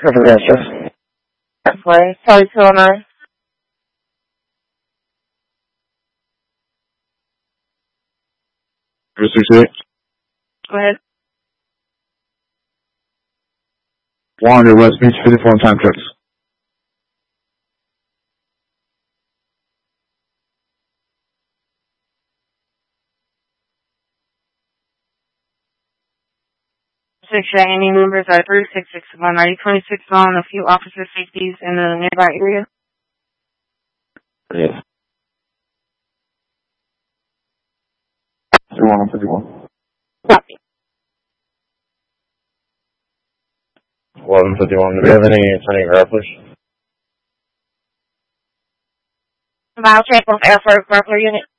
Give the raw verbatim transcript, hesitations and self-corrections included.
Representative. Play. Sorry, two oh nine. three sixty-eight. Go ahead. Wander, West Beach, fifty-four on time checks. Six any numbers are three six six one ninety twenty six on a few officer safeties in the nearby area. Yes. fifty-one on fifty-one. Copy. eleven fifty-one. Do we have any attending grapplers? Mile check with Air Force Grappler Unit.